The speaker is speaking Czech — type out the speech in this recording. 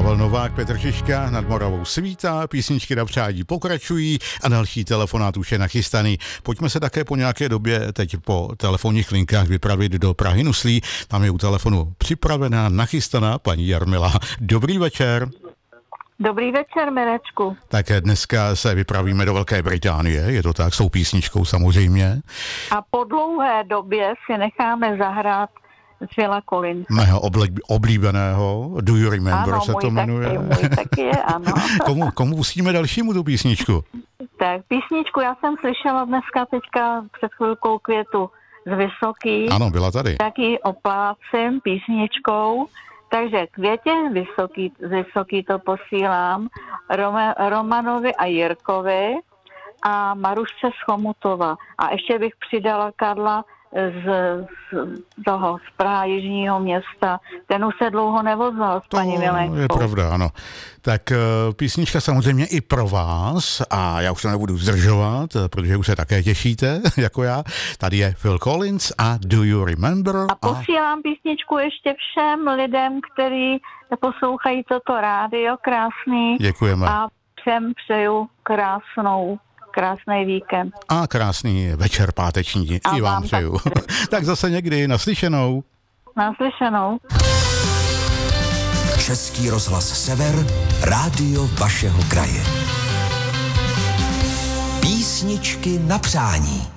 Pavel Novák, Petr Šiška, Nad Moravou svítá, písničky na přání pokračují a další telefonát už je nachystaný. Pojďme se také po nějaké době teď po telefonních linkách vypravit do Prahy Nuslí. Tam je u telefonu připravená, nachystaná paní Jarmila. Dobrý večer. Dobrý večer, Mirečku. Tak dneska se vypravíme do Velké Británie, je to tak, s tou písničkou samozřejmě. A po dlouhé době si necháme zahrát Phila Collins. Mého oblíbeného, Do You Remember ano, se to jmenuje. Můj taky je, ano. Komu pustíme dalšímu tu písničku? Tak, písničku já jsem slyšela dneska teďka před chvilkou Květu z Vysoký. Ano, byla tady. Tak ji oplácím písničkou. Takže Květě z Vysoký to posílám, Romanovi a Jirkovi a Marušce z Chomutova. A ještě bych přidala Karla z Praha Jižního Města. Ten už se dlouho nevozval s paní Milenkou. Je pravda, ano. Tak písnička samozřejmě i pro vás a já už to nebudu zdržovat, protože už se také těšíte, jako já. Tady je Phil Collins a Do You Remember. A posílám písničku ještě všem lidem, kteří poslouchají toto rádio, krásný. Děkujeme. A všem přeju krásný víkend. A krásný večer páteční. A i vám přeju. Tak zase někdy, naslyšenou. Naslyšenou. Český rozhlas Sever, rádio vašeho kraje. Písničky na přání.